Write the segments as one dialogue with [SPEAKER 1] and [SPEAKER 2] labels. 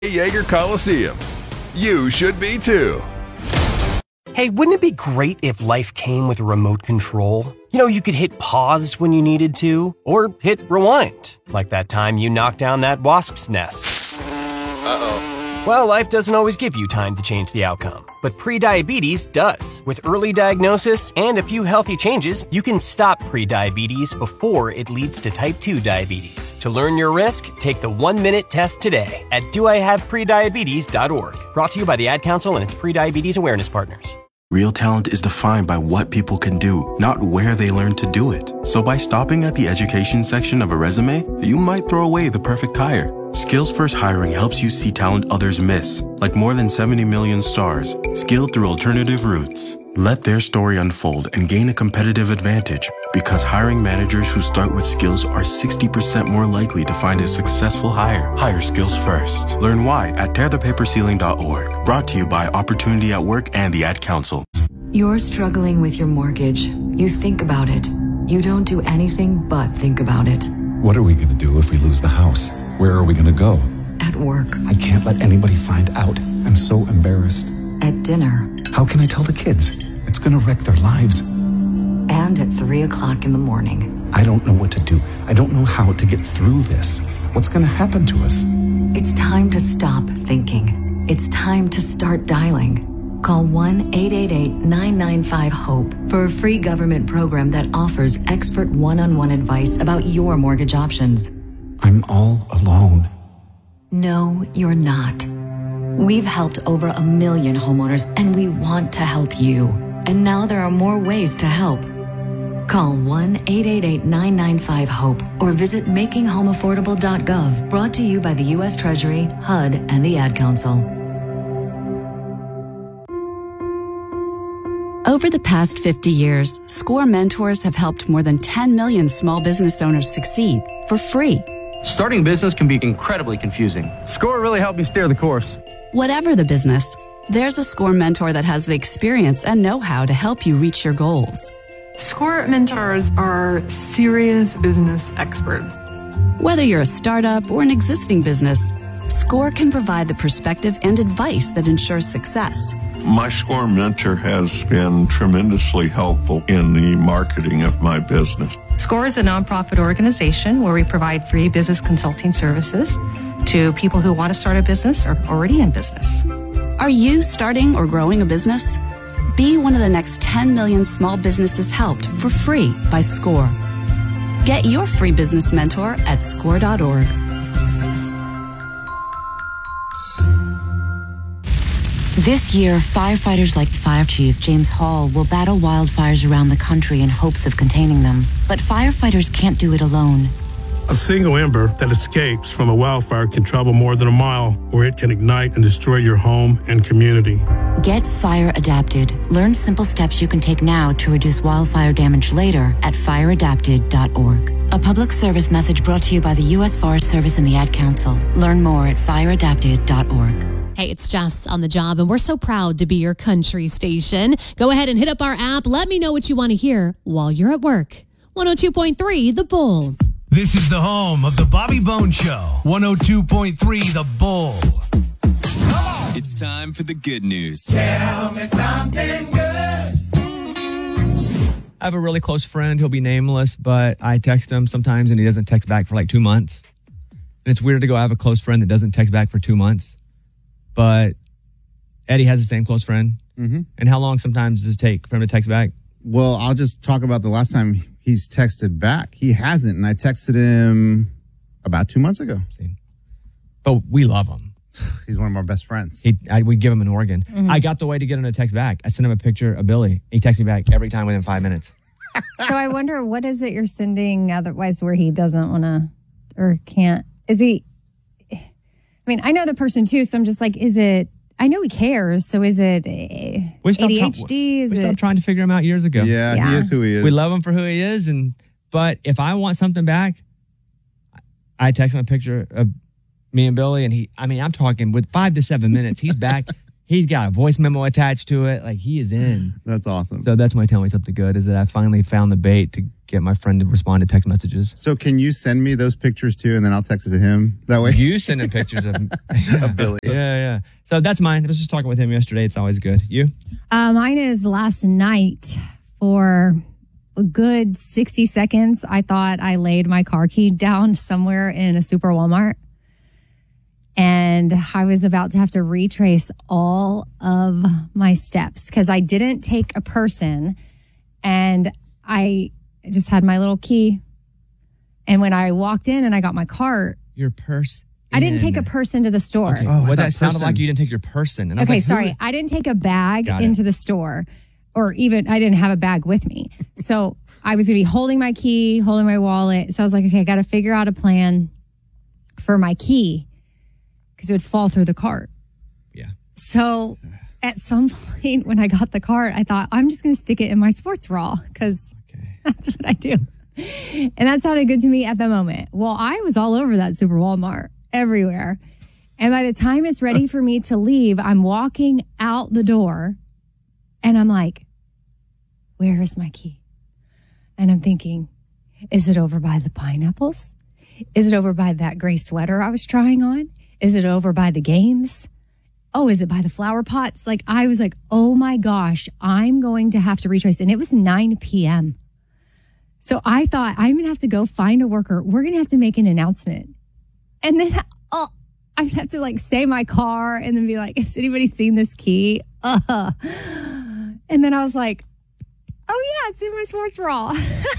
[SPEAKER 1] Yaeger Coliseum. You should be too.
[SPEAKER 2] Hey, wouldn't it be great if life came with a remote control? You know, you could hit pause when you needed to, or hit rewind, like that time you knocked down that wasp's nest.
[SPEAKER 3] Uh-oh.
[SPEAKER 2] Well, life doesn't always give you time to change the outcome, but prediabetes does. With early diagnosis and a few healthy changes, you can stop prediabetes before it leads to type 2 diabetes. To learn your risk, take the 1-minute test today at doihaveprediabetes.org. Brought to you by the Ad Council and its prediabetes awareness partners.
[SPEAKER 4] Real talent is defined by what people can do, not where they learn to do it. So by stopping at the education section of a resume, you might throw away the perfect hire. Skills First Hiring helps you see talent others miss, like more than 70 million stars, skilled through alternative routes. Let their story unfold and gain a competitive advantage, because hiring managers who start with skills are 60% more likely to find a successful hire. Hire skills first. Learn why at tearthepaperceiling.org. Brought to you by Opportunity at Work and the Ad Council.
[SPEAKER 5] You're struggling with your mortgage. You think about it. You don't do anything but think about it.
[SPEAKER 6] What are we going to do if we lose the house? Where are we going to go?
[SPEAKER 5] At work.
[SPEAKER 6] I can't let anybody find out. I'm so embarrassed.
[SPEAKER 5] At dinner.
[SPEAKER 6] How can I tell the kids? It's going to wreck their lives.
[SPEAKER 5] And at 3 o'clock in the morning.
[SPEAKER 6] I don't know what to do. I don't know how to get through this. What's going to happen to us?
[SPEAKER 5] It's time to stop thinking. It's time to start dialing. Call 1-888-995-HOPE for a free government program that offers expert one-on-one advice about your mortgage options.
[SPEAKER 6] I'm all alone.
[SPEAKER 5] No, you're not. We've helped over 1 million homeowners, and we want to help you. And now there are more ways to help. Call 1-888-995-HOPE or visit makinghomeaffordable.gov. Brought to you by the U.S. Treasury, HUD, and the Ad Council.
[SPEAKER 7] Over the past 50 years, SCORE mentors have helped more than 10 million small business owners succeed for free.
[SPEAKER 8] Starting business can be incredibly confusing.
[SPEAKER 9] SCORE really helped me steer the course.
[SPEAKER 7] Whatever the business, there's a SCORE mentor that has the experience and know-how to help you reach your goals.
[SPEAKER 10] SCORE mentors are serious business experts.
[SPEAKER 7] Whether you're a startup or an existing business, SCORE can provide the perspective and advice that ensures success.
[SPEAKER 11] My SCORE mentor has been tremendously helpful in the marketing of my business.
[SPEAKER 12] SCORE is a nonprofit organization where we provide free business consulting services to people who want to start a business or already in business.
[SPEAKER 7] Are you starting or growing a business? Be one of the next 10 million small businesses helped for free by SCORE. Get your free business mentor at score.org.
[SPEAKER 13] This year, firefighters like Fire Chief James Hall will battle wildfires around the country in hopes of containing them. But firefighters can't do it alone.
[SPEAKER 14] A single ember that escapes from a wildfire can travel more than a mile, where it can ignite and destroy your home and community.
[SPEAKER 13] Get fire adapted. Learn simple steps you can take now to reduce wildfire damage later at fireadapted.org. A public service message brought to you by the U.S. Forest Service and the Ad Council. Learn more at fireadapted.org.
[SPEAKER 15] Hey, it's Jess on the job, and we're so proud to be your country station. Go ahead and hit up our app. Let me know what you want to hear while you're at work. 102.3 The Bull.
[SPEAKER 16] This is the home of the Bobby Bone Show. 102.3 The Bull.
[SPEAKER 17] It's time for the good news.
[SPEAKER 18] Tell me something good.
[SPEAKER 19] I have a really close friend. He'll be nameless, but I text him sometimes and he doesn't text back for like 2 months. And it's weird to go have a close friend that doesn't text back for 2 months. But Eddie has the same close friend.
[SPEAKER 20] Mm-hmm.
[SPEAKER 19] And how long sometimes does it take for him to text back?
[SPEAKER 20] Well, I'll just talk about the last time he's texted back. He hasn't, and I texted him about 2 months ago.
[SPEAKER 19] But we love him.
[SPEAKER 20] He's one of our best friends.
[SPEAKER 19] We'd give him an organ.
[SPEAKER 15] Mm-hmm.
[SPEAKER 19] I got the way to get him to text back. I sent him a picture of Billy. He texts me back every time within 5 minutes.
[SPEAKER 2] So I wonder, what is it you're sending otherwise where he doesn't want to or can't? Is he... I mean, I know the person too, so I'm just like, is it... I know he cares, so is it ADHD?
[SPEAKER 19] We stopped trying to figure him out years ago.
[SPEAKER 20] Yeah, he is who he is.
[SPEAKER 19] We love him for who he is, but if I want something back, I text him a picture of me and Billy, and I'm talking with 5 to 7 minutes. He's back. He's got a voice memo attached to it. Like, he is in.
[SPEAKER 20] That's awesome.
[SPEAKER 19] So that's my Tell Me Something Good, is that I finally found the bait to get my friend to respond to text messages.
[SPEAKER 20] So can you send me those pictures too, and then I'll text it to him? That way,
[SPEAKER 19] you send him pictures of
[SPEAKER 20] Billy.
[SPEAKER 19] Yeah. So that's mine. I was just talking with him yesterday. It's always good. You?
[SPEAKER 3] Mine is last night. For a good 60 seconds, I thought I laid my car key down somewhere in a super Walmart. And I was about to have to retrace all of my steps because I didn't take a person and I just had my little key. And when I walked in and I got my cart,
[SPEAKER 19] your purse.
[SPEAKER 3] I didn't take a purse into the store.
[SPEAKER 19] Okay. Well, that sounded like you didn't take your person. And I was
[SPEAKER 3] Okay,
[SPEAKER 19] like,
[SPEAKER 3] sorry. I didn't take a bag into the store, or even I didn't have a bag with me. So I was going to be holding my key, holding my wallet. So I was like, okay, I got to figure out a plan for my key because it would fall through the cart.
[SPEAKER 19] Yeah.
[SPEAKER 3] So at some point when I got the cart, I thought, I'm just going to stick it in my sports bra because that's what I do. And that sounded good to me at the moment. Well, I was all over that Super Walmart, everywhere. And by the time it's ready for me to leave, I'm walking out the door and I'm like, where is my key? And I'm thinking, is it over by the pineapples? Is it over by that gray sweater I was trying on? Is it over by the games? Oh, is it by the flower pots? Like, I was like, oh my gosh, I'm going to have to retrace. And it was 9 p.m. So I thought, I'm going to have to go find a worker. We're going to have to make an announcement. And then I'd have to like say my car and then be like, has anybody seen this key? And then I was like, oh yeah, it's in my sports bra.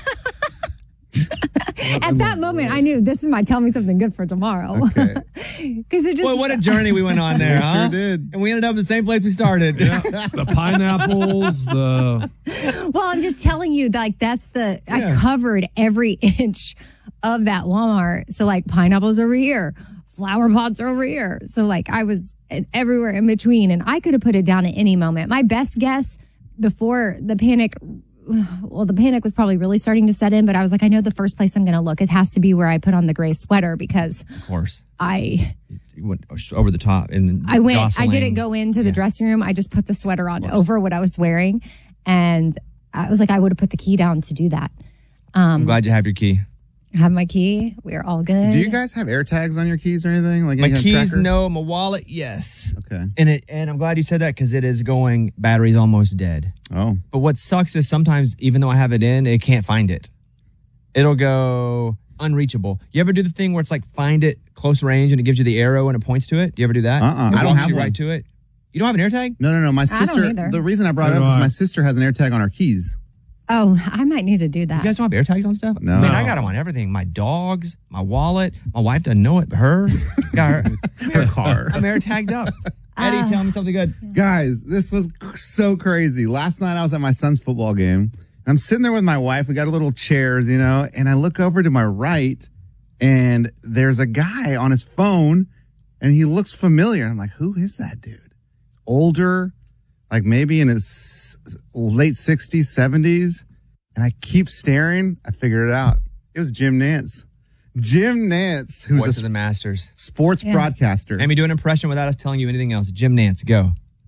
[SPEAKER 3] At that moment, I knew this is my tell me something good for tomorrow.
[SPEAKER 20] Okay.
[SPEAKER 3] Because it just.
[SPEAKER 19] Well, what a journey we went on there, huh?
[SPEAKER 20] Sure did.
[SPEAKER 19] And we ended up in the same place we started.
[SPEAKER 9] The pineapples,
[SPEAKER 3] Well, I'm just telling you, like, I covered every inch of that Walmart. So, like, pineapples over here, flower pots are over here. So, like, I was everywhere in between, and I could have put it down at any moment. My best guess before the panic. Well, the panic was probably really starting to set in, but I was like, I know the first place I'm going to look. It has to be where I put on the gray sweater because,
[SPEAKER 19] of course,
[SPEAKER 3] you
[SPEAKER 19] went over the top and
[SPEAKER 3] I went.
[SPEAKER 19] jostling.
[SPEAKER 3] I didn't go into the dressing room. I just put the sweater on over what I was wearing, and I was like, I would have put the key down to do that.
[SPEAKER 19] I'm glad you have your key.
[SPEAKER 3] I have my key. We're all good.
[SPEAKER 20] Do you guys have air tags on your keys or anything? Like
[SPEAKER 19] my
[SPEAKER 20] any
[SPEAKER 19] keys,
[SPEAKER 20] tracker?
[SPEAKER 19] no. My wallet, yes.
[SPEAKER 20] Okay.
[SPEAKER 19] And I'm glad you said that because it is going. Battery's almost dead.
[SPEAKER 20] Oh.
[SPEAKER 19] But what sucks is sometimes, even though I have it in, it can't find it. It'll go unreachable. You ever do the thing where it's like find it close range and it gives you the arrow and it points to it? Do you ever do that?
[SPEAKER 20] I don't have
[SPEAKER 19] you
[SPEAKER 20] one.
[SPEAKER 19] right to it. You don't have an AirTag?
[SPEAKER 20] No. My sister.
[SPEAKER 3] either.
[SPEAKER 20] The reason I brought it up is my sister has an AirTag on her keys.
[SPEAKER 3] Oh, I might need to do that.
[SPEAKER 19] You guys don't have AirTags on stuff?
[SPEAKER 20] No.
[SPEAKER 19] I mean, I got them on everything. My dogs, my wallet. My wife doesn't know it, but her. Got
[SPEAKER 20] her car.
[SPEAKER 19] I'm AirTagged up. Eddie, tell me something good.
[SPEAKER 20] Guys, this was so crazy. Last night I was at my son's football game. And I'm sitting there with my wife. We got a little chairs, and I look over to my right and there's a guy on his phone and he looks familiar. I'm like, who is that dude? Older, like maybe in his late 60s, 70s. And I keep staring. I figured it out. It was Jim Nance. Jim Nance, who's
[SPEAKER 19] Voice of the Masters.
[SPEAKER 20] Sports broadcaster.
[SPEAKER 19] Amy, do an impression without us telling you anything else. Jim Nance, go.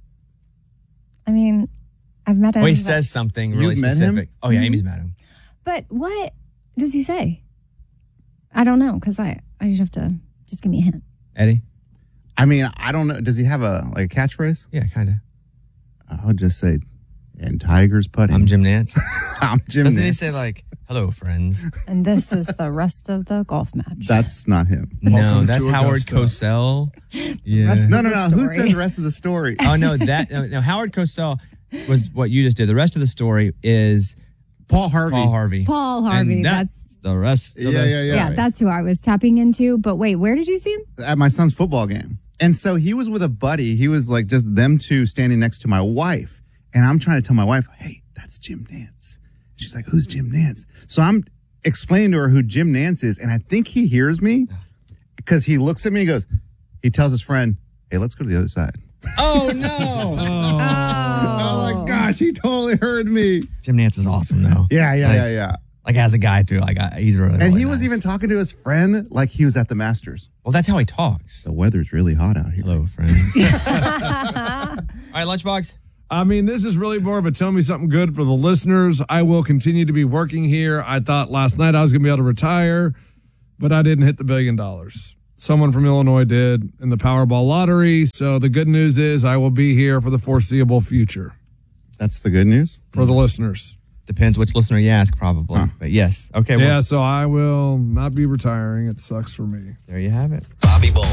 [SPEAKER 3] I mean, I've met him.
[SPEAKER 19] Well, he says something really
[SPEAKER 20] You've met
[SPEAKER 19] specific.
[SPEAKER 20] him?
[SPEAKER 19] Oh, yeah, Amy's met him.
[SPEAKER 3] But what does he say? I don't know because I just have to give me a hint.
[SPEAKER 19] Eddie?
[SPEAKER 20] I mean, I don't know. Does he have a catchphrase?
[SPEAKER 19] Yeah, kind of.
[SPEAKER 20] I would just say, and Tigers putting.
[SPEAKER 19] I'm Jim Nance.
[SPEAKER 20] I'm Jim
[SPEAKER 19] Doesn't
[SPEAKER 20] Nance.
[SPEAKER 19] he say like, hello, friends?
[SPEAKER 3] And this is the rest of the golf match.
[SPEAKER 20] That's not him.
[SPEAKER 19] No, that's Howard Cosell. Yeah.
[SPEAKER 20] No. Who says the rest of the story?
[SPEAKER 19] Oh, no, no, Howard Cosell was what you just did. The rest of the story is
[SPEAKER 20] Paul Harvey.
[SPEAKER 3] Paul Harvey.
[SPEAKER 19] And
[SPEAKER 3] That's
[SPEAKER 19] the rest.
[SPEAKER 3] yeah. That's who I was tapping into. But wait, where did you see him?
[SPEAKER 20] At my son's football game. And so he was with a buddy. He was like just them two standing next to my wife. And I'm trying to tell my wife, hey, that's Jim Nance. She's like, who's Jim Nance? So I'm explaining to her who Jim Nance is. And I think he hears me because he looks at me and goes, he tells his friend, hey, let's go to the other side.
[SPEAKER 19] Oh, no.
[SPEAKER 20] Oh, my gosh, he totally heard me.
[SPEAKER 19] Jim Nance is awesome, though.
[SPEAKER 20] Yeah.
[SPEAKER 19] Like, as a guy, too. Like, he's really,
[SPEAKER 20] And he
[SPEAKER 19] nice.
[SPEAKER 20] was even talking to his friend like he was at the Masters.
[SPEAKER 19] Well, that's how he talks.
[SPEAKER 20] The weather's really hot out here.
[SPEAKER 19] Hello, friends. All right, Lunchbox.
[SPEAKER 9] I mean, this is really more of a tell me something good for the listeners. I will continue to be working here. I thought last night I was going to be able to retire, but I didn't hit the $1 billion. Someone from Illinois did in the Powerball lottery. So the good news is I will be here for the foreseeable future.
[SPEAKER 20] That's the good news?
[SPEAKER 9] For the listeners.
[SPEAKER 19] Depends which listener you ask, probably. But yes. Okay.
[SPEAKER 9] Yeah, so I will not be retiring. It sucks for me.
[SPEAKER 19] There you have it.
[SPEAKER 17] Bobby Bones.